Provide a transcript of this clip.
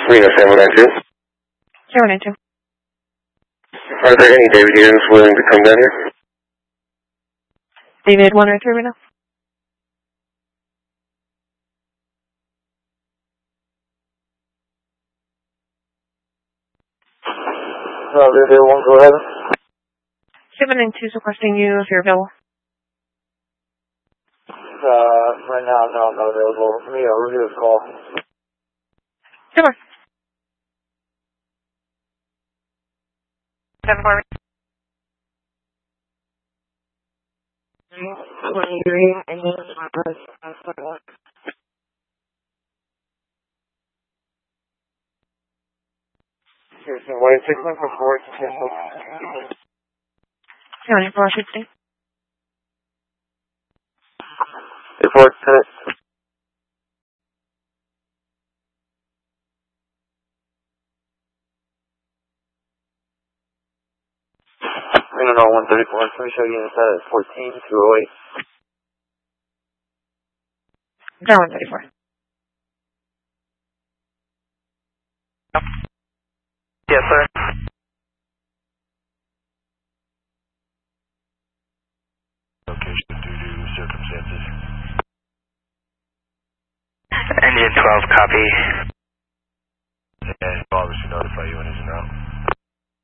Reno 792. 792. Are there any David units willing to come down here? David 103 Reno. David 1, go ahead. 792 is requesting you if you're available. Right now, no, I'm not available. Let me review this call. Sure. 7-4. What is 6 months before it's 7450. Report, Reno 134, let me show you inside at 14208. Down 134. Yes, sir. Location due to circumstances. Indian 12, copy. And Bob should notify you when he's in route.